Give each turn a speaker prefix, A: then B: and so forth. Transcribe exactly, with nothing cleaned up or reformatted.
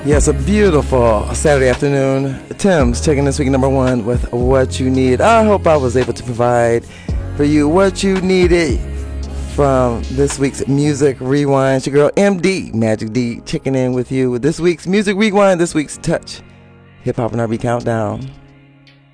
A: Yes, a beautiful Saturday afternoon. Tim's checking this week number one with What You Need. I hope I was able to provide for you what you needed from this week's Music Rewind. It's your girl M D, Magic D, checking in with you with this week's Music Rewind, this week's Touch Hip Hop and R and B Countdown.